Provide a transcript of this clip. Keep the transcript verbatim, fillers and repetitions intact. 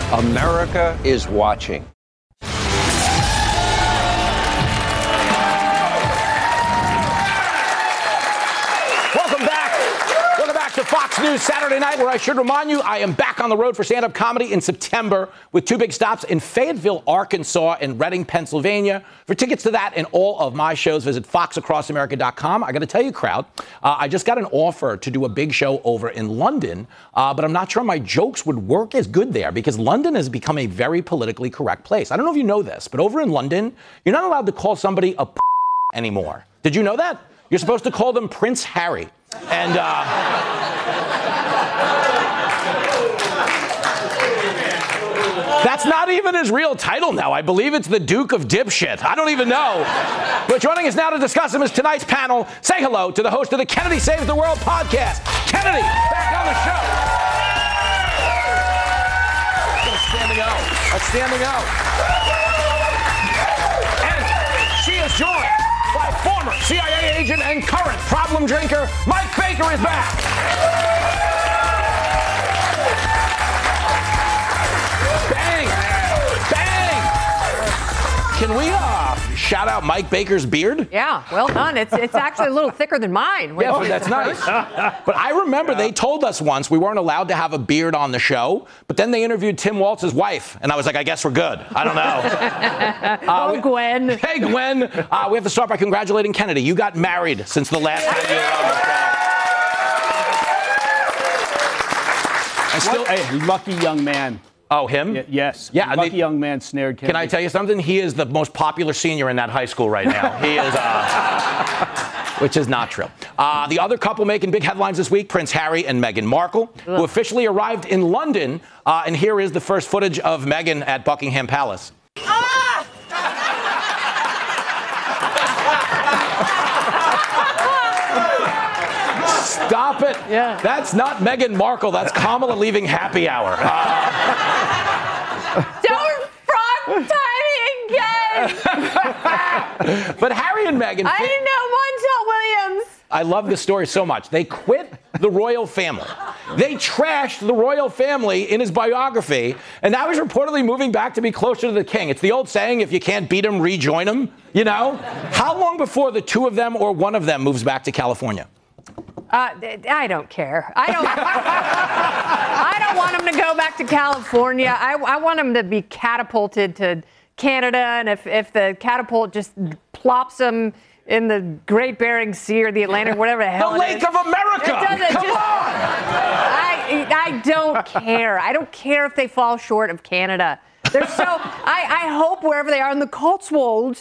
America is watching. Welcome back. Welcome back to Fox News Saturday Night, where I should remind you I am back on the road for stand-up comedy in September with two big stops in Fayetteville, Arkansas, and Reading, Pennsylvania. For tickets to that and all of my shows, visit fox across america dot com. I got to tell you, crowd, uh, I just got an offer to do a big show over in London, uh, but I'm not sure my jokes would work as good there because London has become a very politically correct place. I don't know if you know this, but over in London, you're not allowed to call somebody a p- anymore. Did you know that? You're supposed to call them Prince Harry. And, uh... that's not even his real title now. I believe it's the Duke of Dipshit. I don't even know. But joining us now to discuss him is tonight's panel. Say hello to the host of the Kennedy Saves the World podcast, Kennedy, back on the show. That's standing O. That's standing O. And she is joined by former C I A agent and current problem drinker, Mike Baker is back. Bang! Bang! Can we uh, shout out Mike Baker's beard? Yeah, well done. It's it's actually a little thicker than mine. Yeah, but that's nice. But I remember yeah. they told us once we weren't allowed to have a beard on the show, but then they interviewed Tim Waltz's wife, and I was like, I guess we're good. I don't know. uh, oh, we, Gwen. Hey, Gwen. Uh, we have to start by congratulating Kennedy. You got married since the last time you were on the show. I still, a lucky young man. Oh, him? Y- yes. Yeah. Lucky they, young man snared Kennedy. Can I tell you something? He is the most popular senior in that high school right now. He is, uh, which is not true. Uh, the other couple making big headlines this week, Prince Harry and Meghan Markle, Ugh. who officially arrived in London. Uh, and here is the first footage of Meghan at Buckingham Palace. Ah! Stop it. Yeah. That's not Meghan Markle. That's Kamala leaving happy hour. Uh, Don't frog tie me again. But Harry and Meghan... I didn't know Montel Williams. I love this story so much. They quit the royal family. They trashed the royal family in his biography, and now he's reportedly moving back to be closer to the king. It's the old saying, if you can't beat him, rejoin him, you know? How long before the two of them or one of them moves back to California? Uh, I don't care. I don't. I don't want him to go back to California. I, I want him to be catapulted to Canada, and if, if the catapult just plops him in the Great Bering Sea or the Atlantic, whatever the hell the it Lake is, of America. It doesn't Come just, on. I I don't care. I don't care if they fall short of Canada. They're so. I, I hope wherever they are in the Cotswolds